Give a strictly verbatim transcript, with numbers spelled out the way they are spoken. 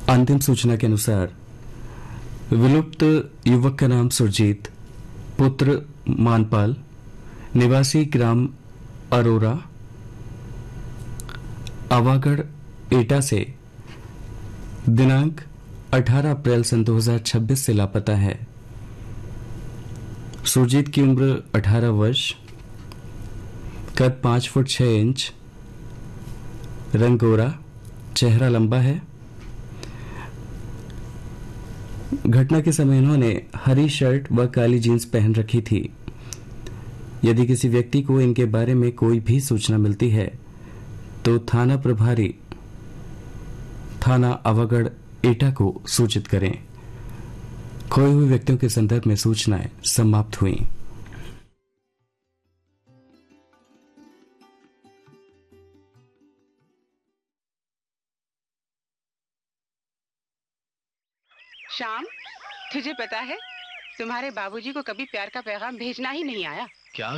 अंतिम सूचना के अनुसार विलुप्त युवक का नाम सुरजीत, पुत्र मानपाल, निवासी ग्राम अरोरा, आवागढ़, एटा से दिनांक अठारह अप्रैल सन दो हज़ार छब्बीस से लापता है। सुरजीत की उम्र अठारह वर्ष, कद पांच फुट छह इंच, रंग गोरा, चेहरा लंबा है। घटना के समय इन्होंने हरी शर्ट व काली जींस पहन रखी थी। यदि किसी व्यक्ति को इनके बारे में कोई भी सूचना मिलती है तो थाना प्रभारी थाना आवागढ़ एटा को सूचित करें। खोए हुए व्यक्तियों के संदर्भ में सूचनाएं समाप्त हुई। श्याम, तुझे पता है तुम्हारे बाबूजी को कभी प्यार का पैगाम भेजना ही नहीं आया। क्या